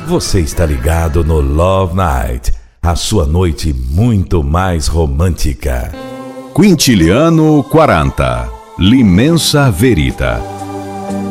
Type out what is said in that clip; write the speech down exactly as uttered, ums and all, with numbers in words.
Você está ligado no Love Night, a sua noite muito mais romântica. Quintiliano quaranta, L'Immensa Verità.